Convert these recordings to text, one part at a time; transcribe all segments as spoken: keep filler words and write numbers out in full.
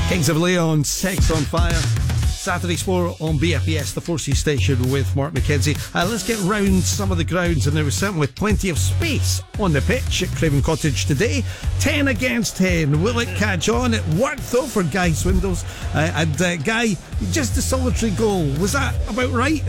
Kings of Leon, Sex on Fire. Saturday Sport on B F E S, the four C station with Mark McKenzie. Uh, let's get round some of the grounds, and there was certainly plenty of space on the pitch at Craven Cottage today. ten against ten. Will it catch on? It worked though for Guy Swindles. Uh, and uh, Guy, just a solitary goal. Was that about right?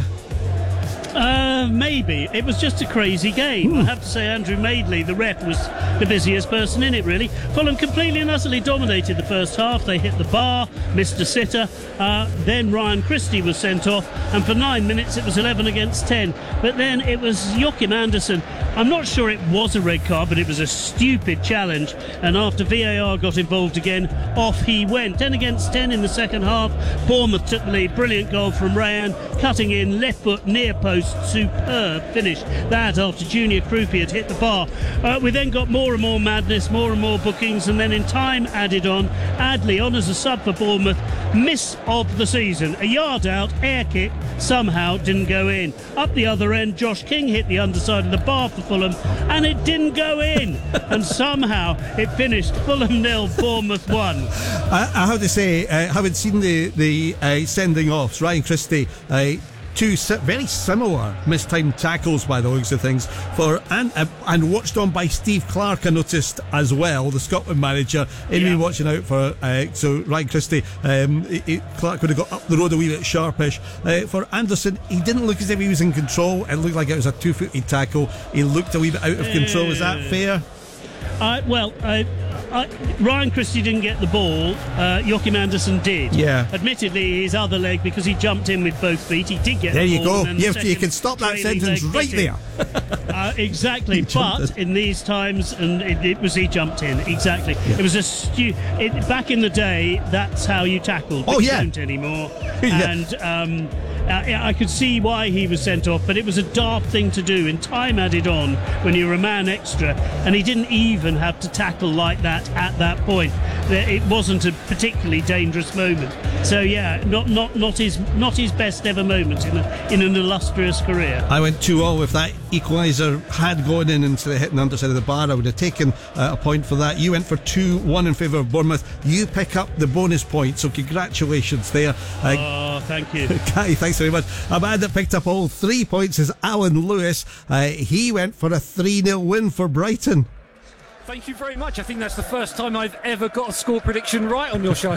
Uh, maybe. It was just a crazy game. I have to say Andrew Madeley, the ref, was the busiest person in it, really. Fulham completely and utterly dominated the first half. They hit the bar, missed a sitter. Uh, then Ryan Christie was sent off, and for nine minutes it was eleven against ten. But then it was Joachim Andersen. I'm not sure it was a red card, but it was a stupid challenge. And after V A R got involved again, off he went. ten against ten in the second half. Bournemouth took the lead. Brilliant goal from Rayan, cutting in, left foot, near post. Superb finish that after Junior Krupi had hit the bar. Uh, we then got more and more madness, more and more bookings, and then in time added on, Adley on as a sub for Bournemouth. Miss of the season, a yard out, air kick, somehow didn't go in. Up the other end, Josh King hit the underside of the bar for Fulham, and it didn't go in. And somehow it finished Fulham nil, Bournemouth one. I, I have to say, I uh, haven't seen the, the uh, sending offs. Ryan Christie, uh, two very similar mistimed tackles by the looks of things, for and uh, and watched on by Steve Clarke, I noticed as well, the Scotland manager, in yeah. me watching out for uh, so Ryan Christie, um, he, he, Clarke would have got up the road a wee bit sharpish. Uh, for Anderson, he didn't look as if he was in control. It looked like it was a two-footed tackle. He looked a wee bit out of control. Is that fair? Uh, well, uh, uh, Ryan Christie didn't get the ball. Uh, Joachim Andersen did. Yeah. Admittedly, his other leg, because he jumped in with both feet, he did get there the you ball. There you go. You, the you can stop that sentence right there. uh, exactly. But in. in these times, and it, it was he jumped in. Exactly. Yeah. It was a stu- it, back in the day, that's how you tackled. Oh, yeah. Don't anymore. yeah. And um, uh, I could see why he was sent off, but it was a daft thing to do. And time added on when you were a man extra, and he didn't even have to tackle like that at that point. It wasn't a particularly dangerous moment. So yeah, not not not his not his best ever moment in a, in an illustrious career. I went two all. If that equaliser had gone in instead of hitting the underside of the bar, I would have taken uh, a point for that. You went for two one in favour of Bournemouth. You pick up the bonus point, so congratulations there. Uh, oh, thank you. Kai, thanks very much. A man that picked up all three points is Alan Lewis. Uh, he went for a three nil win for Brighton. Thank you very much. I think that's the first time I've ever got a score prediction right on your show.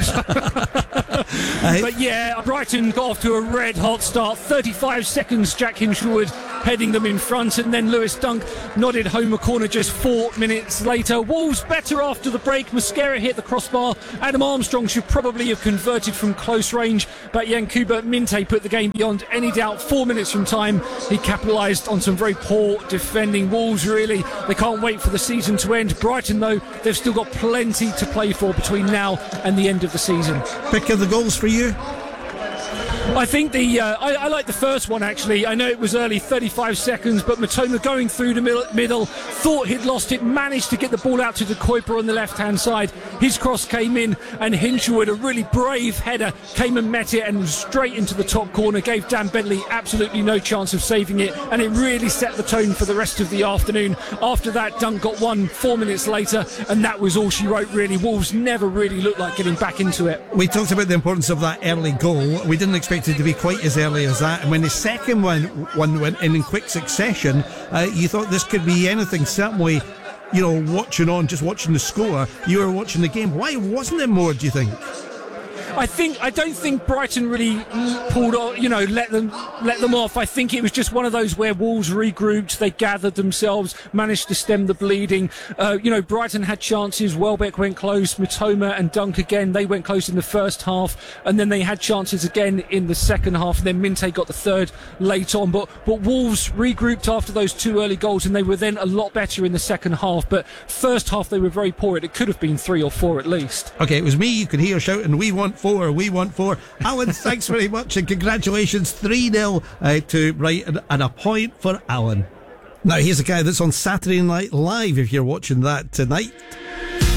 But yeah, Brighton got off to a red hot start. thirty-five seconds, Jack Hinshelwood heading them in front, and then Lewis Dunk nodded home a corner just four minutes later. Wolves better after the break. Mosquera hit the crossbar. Adam Armstrong should probably have converted from close range, but Yankuba Minte put the game beyond any doubt. Four minutes from time, he capitalised on some very poor defending. Wolves really, they can't wait for the season to end. Brighton, though, they've still got plenty to play for between now and the end of the season. Pick of the goals for you? I think the uh, I, I like the first one, actually. I know it was early, thirty-five seconds, but Matoma going through the middle, thought he'd lost it, managed to get the ball out to De Kuiper on the left-hand side. His cross came in, and Hinshelwood, a really brave header, came and met it and straight into the top corner, gave Dan Bentley absolutely no chance of saving it, and it really set the tone for the rest of the afternoon. After that, Dunk got one four minutes later, and that was all she wrote, really. Wolves never really looked like getting back into it. We talked about the importance of that early goal. We didn't expect it to be quite as early as that, and when the second one one went in in quick succession, uh, you thought this could be anything. Certainly, you know, watching on, just watching the score, you were watching the game. Why wasn't it more, do you think? I think I don't think Brighton really pulled off, you know, let them let them off. I think it was just one of those where Wolves regrouped, they gathered themselves, managed to stem the bleeding. Uh, you know, Brighton had chances. Welbeck went close, Matoma and Dunk again. They went close in the first half, and then they had chances again in the second half. And then Minte got the third late on. But but Wolves regrouped after those two early goals, and they were then a lot better in the second half. But first half they were very poor. It could have been three or four at least. Okay, it was me. You could hear shouting, "We want four, we want four." Alan, thanks very much, and congratulations. three nil uh, to Brighton, and a point for Alan. Now here's a guy that's on Saturday Night Live, if you're watching that tonight.